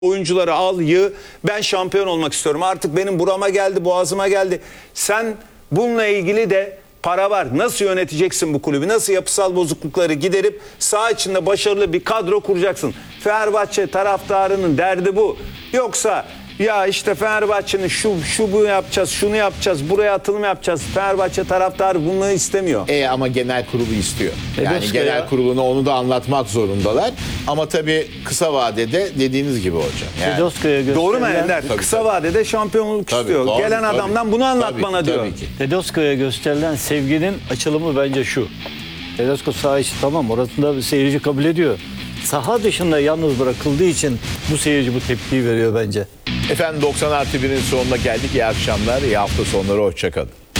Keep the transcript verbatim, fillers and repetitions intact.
Oyuncuları al, yığ. Ben şampiyon olmak istiyorum. Artık benim burama geldi, boğazıma geldi. Sen bununla ilgili de para var. Nasıl yöneteceksin bu kulübü? Nasıl yapısal bozuklukları giderip saha içinde başarılı bir kadro kuracaksın? Fenerbahçe taraftarının derdi bu. Yoksa ya işte Fenerbahçe'nin şu şu bu yapacağız, şunu yapacağız, buraya atılım yapacağız. Fenerbahçe taraftarı bunu istemiyor. E ama genel kurulu istiyor. Yani Edoska genel ya. kuruluna onu da anlatmak zorundalar. Ama tabii kısa vadede dediğiniz gibi hocam. Yani, Tedesco'ya gösterilen, Doğru mu Ender? Tabii, Kısa tabii. vadede şampiyonluk Tabii, istiyor. doğru, Gelen tabii. adamdan bunu anlat Tabii, bana tabii diyor. ki. Tedesco'ya gösterilen sevginin açılımı bence şu. Tedesco saha içi tamam, orasında bir seyirci kabul ediyor. Saha dışında yalnız bırakıldığı için bu seyirci bu tepkiyi veriyor bence. Efendim doksan artı birin sonuna geldik. İyi akşamlar, iyi hafta sonları. Hoşça kalın.